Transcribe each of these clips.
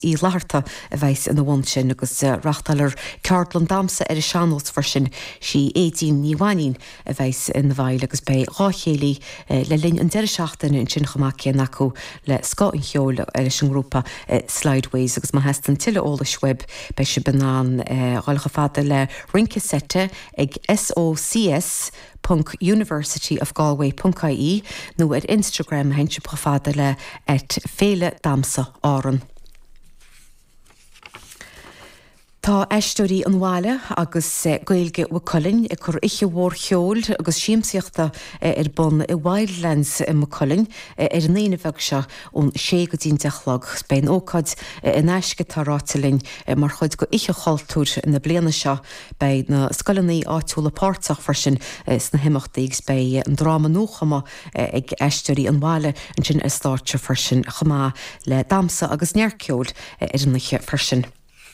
í láharta a bheits in bhain sin agus rachtalar ceartlan damsa ar a seanós for sin sí 18 níhaín a bheits in bhaile agus bei ráchéalaí le linn an deire seachtain in sin chamachcéan acu le sco an cheol ar sin grúpa Slideways agus má heastan tiile ólas web bei se banán gáilcha fada le rincasete ag socs.universityofgalway.ie nó ar Instagram hen se profada le féile damsa áran. Tá eisteoirí an bháile agus gaeilge u Cullen I chur iche mhór cheol agus siamsaíochta ar bun I Wildlands I Cullen ar an éana bheag se ón 6 go 10 dechlog bein ócad in eisce tárátalinn mar chuid go iche chaltúr na bliana seo bei na scolannaí áitiúla pártach farsin sna himachtaígus bei an dráma nóchama ag eisteoirí an bháile an sin stáirte farsin chamá le damsa agus nearceol ar anliche farsin.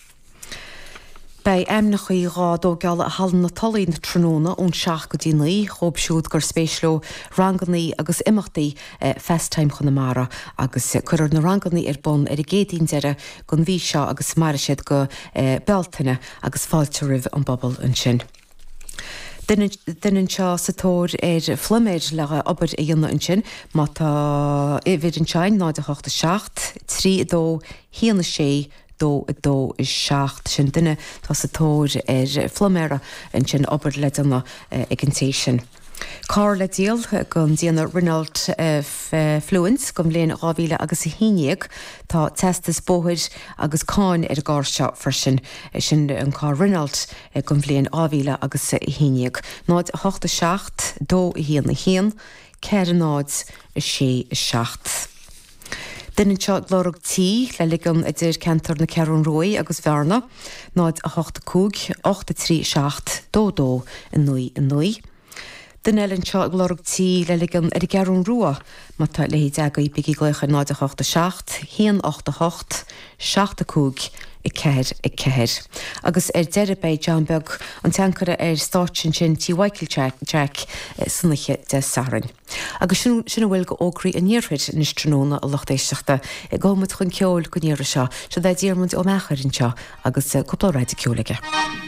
Bei nach chuí rá dó geall a hallan na talaí na tróna ón 6 go 10 chob siúd gur spéisló rangannaí agus imachtaí festheim chun na mara agus chuir na rangannaí ar bun ar I gédaín deire gon bhí seo agus mar siad go beltaine agus fáilte rih an bobbal an sin. Dunnen seo satóir ar fluméid le obair I dhéanana an sin má tá éhid an tein 9-8 3 dó híana sé dó is 7 sin duine tá satóir ar fluméire an sin obair le dana ag an téisisin. Cá le díal gon díana Rinald Fluence gom léon rábhíle agus I híineag tá testas bóthir agus cáin ar gár seo farsin sin an cá Rinald gom léon ábhíle agus I híineag. Náid 8-7 dó I híana hían, ceir náid is 6. Dunnen seo glórug tí le ligan a dtír cantar na Cearún Rói agus bhearna, náid 8-2, 8-3-7, dó in nui. Dunnen seo glórug tí le ligan a Cearún Rua, má tá le hí aga I bigí gleicha náid 8-7, hían 8-8, 7-2, I ceir. Agus deire bei John Bug an teancara stáirtin sin tí Michael Jack sannache de sarin. Agus sinna bhfuil go ógraí a níorthid níos tróna a lochtéisteachta gámad chun ceol go níora seo, se d díormund ó mechar an seo agus cúpla ráid a ceolaige.